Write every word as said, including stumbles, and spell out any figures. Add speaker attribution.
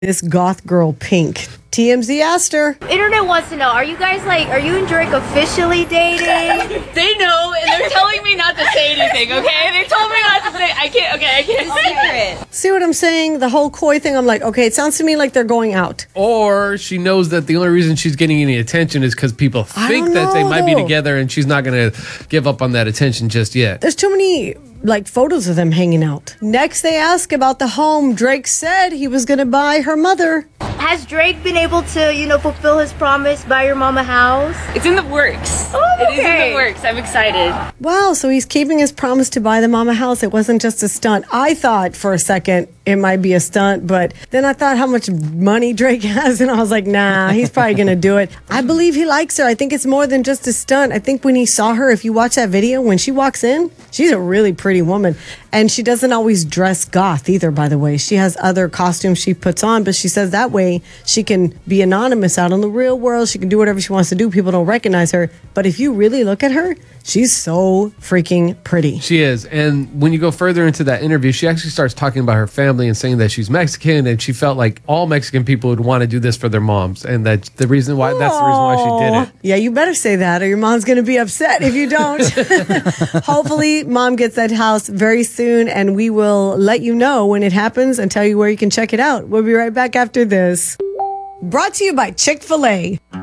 Speaker 1: This goth girl, Pink. T M Z asked her.
Speaker 2: Internet wants to know, are you guys like, are you and Drake officially dating?
Speaker 3: They know, and they're telling me not to say anything, okay? They told me not to say, I can't, okay, I can't say it.
Speaker 1: See what I'm saying? The whole coy thing, I'm like, okay, it sounds to me like they're going out.
Speaker 4: Or she knows that the only reason she's getting any attention is because people think
Speaker 1: don't
Speaker 4: that they
Speaker 1: know,
Speaker 4: might be
Speaker 1: though.
Speaker 4: together and she's not going to give up on that attention just yet.
Speaker 1: There's too many like photos of them hanging out. Next, they ask about the home Drake said he was going to buy her mother.
Speaker 2: Has Drake been able to, you know, fulfill his promise, buy your mama a house?
Speaker 3: It's in the works.
Speaker 2: Oh,
Speaker 3: It is in
Speaker 2: okay.
Speaker 3: the works. I'm excited.
Speaker 1: Wow, so he's keeping his promise to buy the mama house. It wasn't just a stunt. I thought for a second it might be a stunt, but then I thought how much money Drake has, and I was like, nah, he's probably going to do it. I believe he likes her. I think it's more than just a stunt. I think when he saw her, if you watch that video, when she walks in, she's a really pretty woman. And she doesn't always dress goth either, by the way. She has other costumes she puts on, but she says that way she can be anonymous out in the real world. She can do whatever she wants to do. People don't recognize her. But if you really look at her, she's so freaking pretty.
Speaker 4: She is. And when you go further into that interview, she actually starts talking about her family and saying that she's Mexican, and she felt like all Mexican people would want to do this for their moms, and that the reason why that's the reason why she did it.
Speaker 1: Yeah, you better say that or your mom's going to be upset if you don't. Hopefully, mom gets that house very soon, and we will let you know when it happens and tell you where you can check it out. We'll be right back after this. Brought to you by Chick-fil-A.